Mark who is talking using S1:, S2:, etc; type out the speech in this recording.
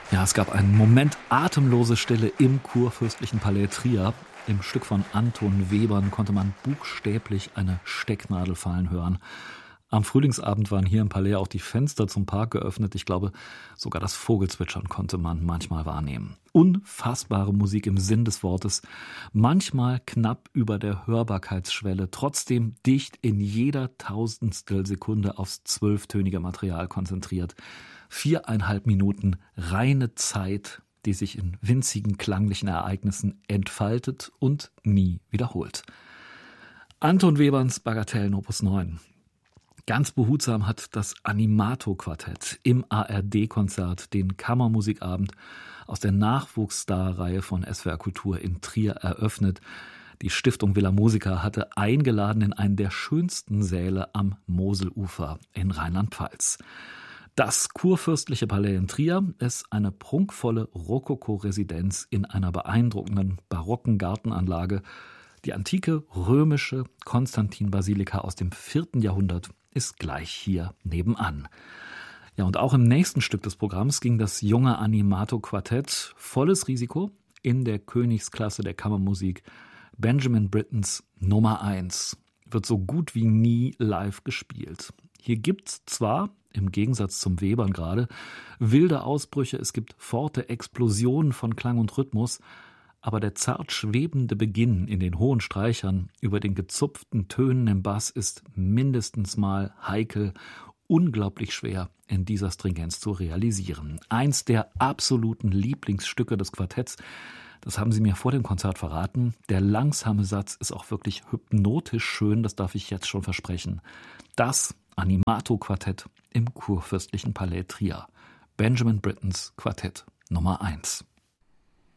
S1: Ja, es gab einen Moment atemlose Stille im Kurfürstlichen Palais Trier. Im Stück von Anton Webern konnte man buchstäblich eine Stecknadel fallen hören. Am Frühlingsabend waren hier im Palais auch die Fenster zum Park geöffnet. Ich glaube, sogar das Vogelzwitschern konnte man manchmal wahrnehmen. Unfassbare Musik im Sinn des Wortes, manchmal knapp über der Hörbarkeitsschwelle, trotzdem dicht in jeder Tausendstel Sekunde aufs 12-tönige Material konzentriert. 4,5 Minuten reine Zeit, die sich in winzigen klanglichen Ereignissen entfaltet und nie wiederholt. Anton Weberns Bagatellen Opus 9. Ganz behutsam hat das Animato-Quartett im ARD-Konzert den Kammermusikabend aus der Nachwuchsstar-Reihe von SWR Kultur in Trier eröffnet. Die Stiftung Villa Musica hatte eingeladen in einen der schönsten Säle am Moselufer in Rheinland-Pfalz. Das kurfürstliche Palais in Trier ist eine prunkvolle Rokoko-Residenz in einer beeindruckenden barocken Gartenanlage. Die antike römische Konstantin-Basilika aus dem 4. Jahrhundert ist gleich hier nebenan. Ja, und auch im nächsten Stück des Programms ging das junge Animato-Quartett volles Risiko in der Königsklasse der Kammermusik. Benjamin Brittens Nummer 1 wird so gut wie nie live gespielt. Hier gibt's zwar, im Gegensatz zum Webern gerade, wilde Ausbrüche, es gibt forte Explosionen von Klang und Rhythmus, aber der zart schwebende Beginn in den hohen Streichern über den gezupften Tönen im Bass ist mindestens mal heikel, unglaublich schwer in dieser Stringenz zu realisieren. Eins der absoluten Lieblingsstücke des Quartetts, das haben sie mir vor dem Konzert verraten. Der langsame Satz ist auch wirklich hypnotisch schön, das darf ich jetzt schon versprechen. Das Animato-Quartett im Kurfürstlichen Palais Trier. Benjamin Brittens Quartett Nummer 1.